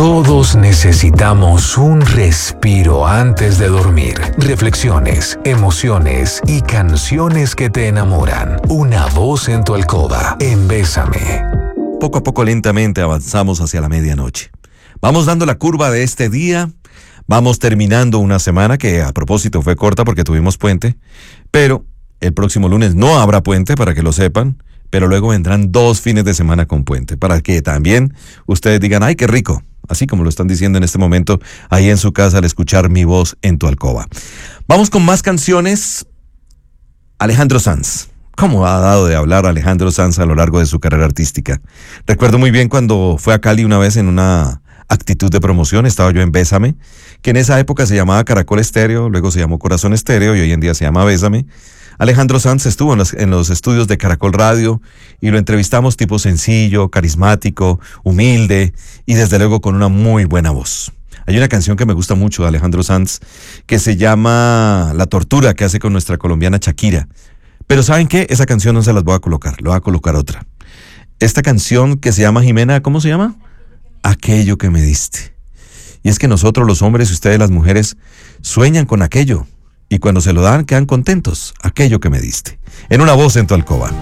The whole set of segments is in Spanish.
Todos necesitamos un respiro antes de dormir. Reflexiones, emociones y canciones que te enamoran. Una voz en tu alcoba, en Bésame. Poco a poco, lentamente avanzamos hacia la medianoche. Vamos dando la curva de este día. Vamos terminando una semana que a propósito fue corta porque tuvimos puente. Pero el próximo lunes no habrá puente, para que lo sepan. Pero luego vendrán 2 fines de semana con puente, para que también ustedes digan, ¡ay, qué rico! Así como lo están diciendo en este momento, ahí en su casa al escuchar mi voz en tu alcoba. Vamos con más canciones. Alejandro Sanz. ¿Cómo ha dado de hablar Alejandro Sanz a lo largo de su carrera artística? Recuerdo muy bien cuando fue a Cali una vez en una actitud de promoción, estaba yo en Bésame, que en esa época se llamaba Caracol Estéreo, luego se llamó Corazón Estéreo y hoy en día se llama Bésame. Alejandro Sanz estuvo en los estudios de Caracol Radio y lo entrevistamos, tipo sencillo, carismático, humilde y desde luego con una muy buena voz. Hay una canción que me gusta mucho de Alejandro Sanz que se llama La tortura que hace con nuestra colombiana Shakira. Pero ¿saben qué? Esa canción no se las voy a colocar, le voy a colocar otra. Esta canción que se llama, Jimena, ¿cómo se llama? Aquello que me diste. Y es que nosotros los hombres y ustedes las mujeres sueñan con aquello. Y cuando se lo dan, quedan contentos. Aquello que me diste. En una voz en tu alcoba.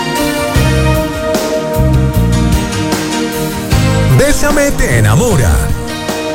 Bésame te enamora.